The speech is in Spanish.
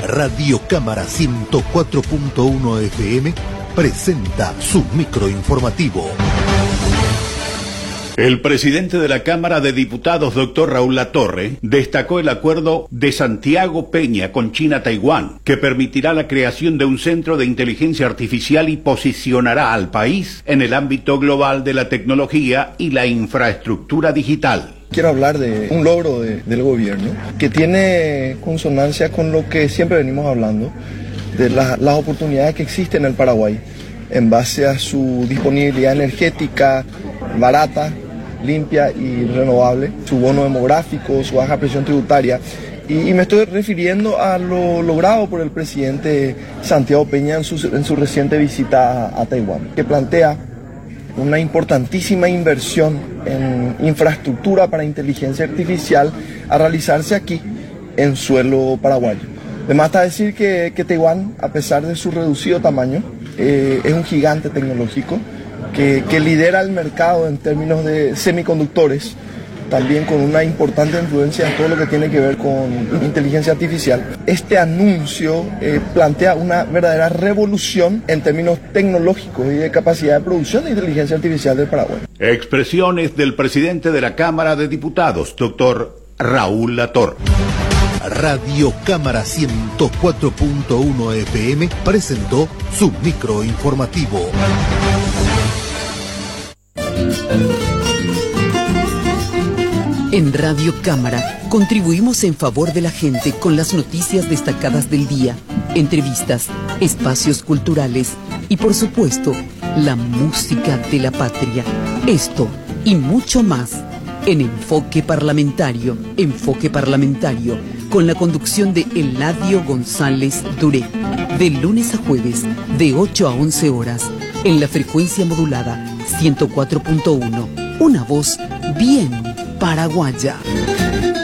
Radio Cámara 104.1 FM presenta su microinformativo. El presidente de la Cámara de Diputados, doctor Raúl Latorre, destacó el acuerdo de Santiago Peña con China-Taiwán, que permitirá la creación de un centro de inteligencia artificial y posicionará al país en el ámbito global de la tecnología y la infraestructura digital. Quiero hablar de un logro del gobierno que tiene consonancia con lo que siempre venimos hablando, de las oportunidades que existen en el Paraguay en base a su disponibilidad energética barata, limpia y renovable, su bono demográfico, su baja presión tributaria. Y me estoy refiriendo a lo logrado por el presidente Santiago Peña en su reciente visita a Taiwán, que plantea una importantísima inversión en infraestructura para inteligencia artificial a realizarse aquí en suelo paraguayo. Además está decir que Taiwán, a pesar de su reducido tamaño, es un gigante tecnológico que lidera el mercado en términos de semiconductores, también con una importante influencia en todo lo que tiene que ver con inteligencia artificial. Este anuncio plantea una verdadera revolución en términos tecnológicos y de capacidad de producción de inteligencia artificial del Paraguay. Expresiones del presidente de la Cámara de Diputados, doctor Raúl Latorre. Radio Cámara 104.1 FM presentó su microinformativo. En Radio Cámara contribuimos en favor de la gente con las noticias destacadas del día, entrevistas, espacios culturales y, por supuesto, la música de la patria. Esto y mucho más en Enfoque Parlamentario, con la conducción de Eladio González Duré, de lunes a jueves, de 8 a 11 horas, en la frecuencia modulada 104.1, una voz bien paraguaya.